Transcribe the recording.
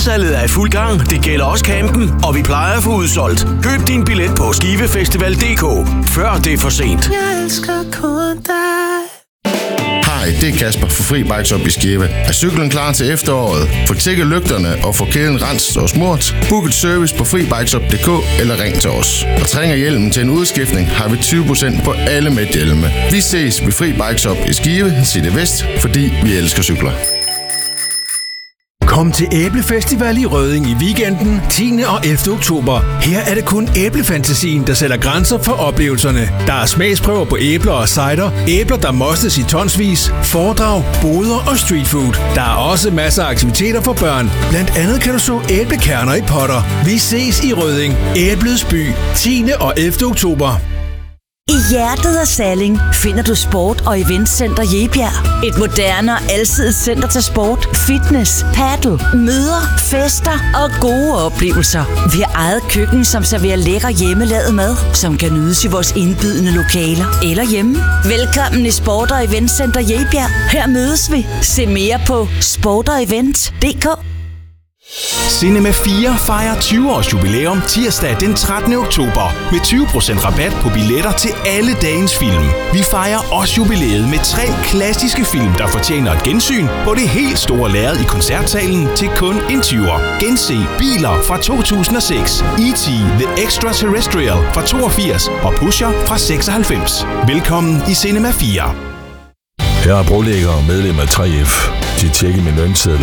Billetsalget er i fuld gang. Det gælder også campen, og vi plejer at få udsolgt. Køb din billet på skivefestival.dk, før det er for sent. Jeg elsker kun dig. Hej, det er Kasper fra Fri Bike Shop i Skive. Er cyklen klar til efteråret? Få tjekket lygterne og få kæden renset og smurt. Book et service på FriBikeShop.dk eller ring til os. Og trænger hjelmen til en udskiftning, har vi 20% på alle medhjelme. Vi ses ved Fri Bike Shop i Skive, City Vest, fordi vi elsker cykler. Kom til Æblefestival i Rødding i weekenden 10. og 11. oktober. Her er det kun æblefantasien, der sætter grænser for oplevelserne. Der er smagsprøver på æbler og cider, æbler, der mostes i tonsvis, foredrag, boder og streetfood. Der er også masser af aktiviteter for børn. Blandt andet kan du så æblekerner i potter. Vi ses i Rødding, Æblets by, 10. og 11. oktober. I hjertet af Salling finder du Sport og Eventcenter Jebjerg. Et moderne og alsidigt center til sport, fitness, paddle, møder, fester og gode oplevelser. Vi har eget køkken, som serverer lækker hjemmelavet mad, som kan nydes i vores indbydende lokaler eller hjemme. Velkommen i Sport og Eventcenter Jebjerg. Her mødes vi. Se mere på sportogevent.dk. Cinema 4 fejrer 20 års jubilæum tirsdag den 13. oktober med 20% rabat på billetter til alle dagens film. Vi fejrer også jubilæet med 3 klassiske film, der fortjener et gensyn på det helt store lærred i koncertsalen til kun en 20'er. Gense Biler fra 2006, E.T. The Extraterrestrial fra 82 og Pusher fra 96. Velkommen i Cinema 4. Jeg er brolægger og medlem af 3F. De tjekker min lønseddel